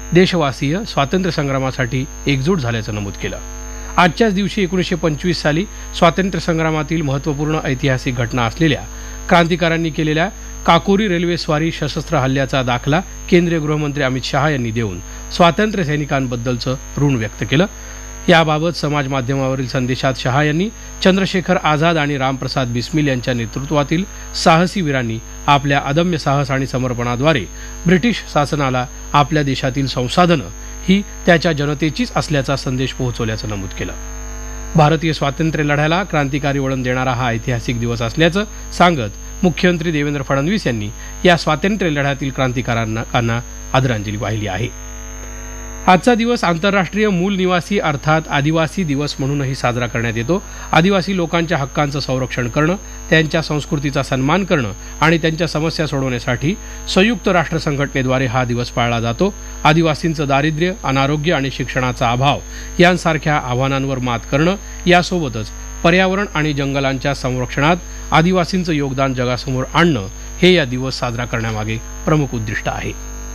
देशवासीय स्वातंत्र्य संग्रामासाठी एकजूट झाल्याचं नमूद केलं. आजच्याच दिवशी 1925 साली स्वातंत्र्य संग्रामातील महत्त्वपूर्ण ऐतिहासिक घटना असलेल्या क्रांतिकारांनी केलेल्या काकोरी रेल्वे स्वारी सशस्त्र हल्ल्याचा दाखला केंद्रीय गृहमंत्री अमित शहा यांनी देऊन स्वातंत्र्य सैनिकांबद्दलचं ऋण व्यक्त केलं. याबाबत समाज माध्यमावरील संदेशात शहा यांनी चंद्रशेखर आझाद आणि रामप्रसाद बिस्मिल यांच्या नेतृत्वातील साहसी वीरांनी आपल्या अदम्य साहस आणि समर्पणाद्वारे ब्रिटिश शासनाला आपल्या देशातील संसाधनं ही त्याच्या जनतेचीच असल्याचा संदेश पोहोचवल्याचं नमूद केलं. भारतीय स्वातंत्र्य लढ्याला क्रांतिकारी वळण देणारा हा ऐतिहासिक दिवस असल्याचं सांगत मुख्यमंत्री देवेंद्र फडणवीस यांनी या स्वातंत्र्य लढ्यातील क्रांतिकारकांना आदरांजली वाहिली आहे. आजचा दिवस आंतरराष्ट्रीय मूल निवासी अर्थात आदिवासी दिवस म्हणूनही साजरा करण्यात येतो. आदिवासी लोकांच्या हक्कांचं संरक्षण करणं, त्यांच्या संस्कृतीचा सन्मान करणं आणि त्यांच्या समस्या सोडवण्यासाठी संयुक्त राष्ट्र संघटनेद्वारे हा दिवस पाळला जातो. आदिवासींचं दारिद्र्य, अनारोग्य आणि शिक्षणाचा अभाव यांसारख्या आव्हानांवर मात करणं यासोबतच पर्यावरण आणि जंगलांच्या संरक्षणात आदिवासींचं योगदान जगासमोर आणणं हे या दिवस साजरा करण्यामागे प्रमुख उद्दिष्ट आहे.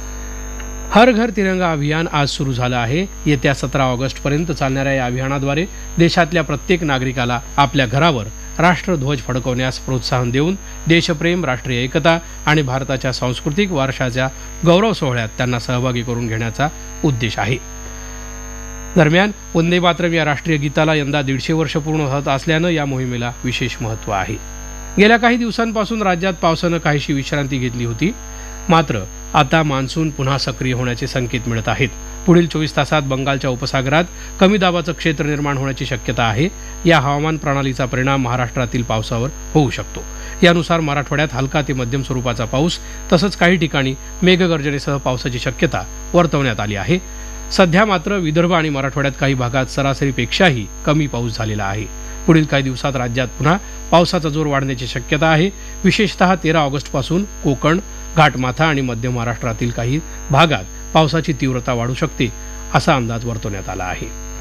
हर घर तिरंगा अभियान आज सुरू झालं आहे. येत्या 17 ऑगस्टपर्यंत चालणाऱ्या या अभियानाद्वारे देशातल्या प्रत्येक नागरिकाला आपल्या घरावर राष्ट्रध्वज फडकवण्यास प्रोत्साहन देऊन देशप्रेम, राष्ट्रीय एकता आणि भारताच्या सांस्कृतिक वारशाच्या गौरव सोहळ्यात त्यांना सहभागी करून घेण्याचा उद्देश आहे. दरम्यान वंदे मातरम या राष्ट्रीय गीताला यंदा 150 वर्ष पूर्ण होत असल्यानं या मोहिमेला विशेष महत्त्व आहे. गेल्या काही दिवसांपासून राज्यात पावसानं काहीशी विश्रांती घेतली होती. मात्र आता मान्सून पुन्हा सक्रिय होण्याचे संकेत मिळत आहेत. पुढील 24 तासात बंगालच्या उपसागरात कमी दाबाचं क्षेत्र निर्माण होण्याची शक्यता आहे. या हवामान प्रणालीचा परिणाम महाराष्ट्रातील पावसावर होऊ शकतो. यानुसार मराठवाड्यात हलका ते मध्यम स्वरूपाचा पाऊस तसंच काही ठिकाणी मेघगर्जनेसह पावसाची शक्यता वर्तवण्यात आली आहे. सध्या मात्र विदर्भ आणि मराठवाड्यात काही भागात सरासरीपेक्षाही कमी पाऊस झालेला आहे. पुढील काही दिवसात राज्यात पुन्हा पावसाचा जोर वाढण्याची शक्यता आहे. विशेषतः 13 ऑगस्टपासून कोकण, घाटमाथा आणि मध्य महाराष्ट्रातील काही भागात पावसाची तीव्रता वाढू शकते असा अंदाज वर्तवण्यात आला आहे.